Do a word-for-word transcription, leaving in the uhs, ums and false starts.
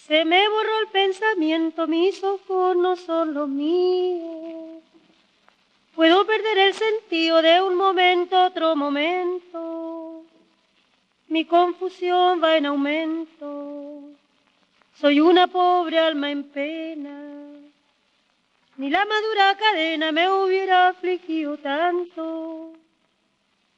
Se me borró el pensamiento, mis ojos no son los míos. Puedo perder el sentido de un momento a otro momento. Mi confusión va en aumento. Soy una pobre alma en pena. Ni la madura cadena me hubiera afligido tanto.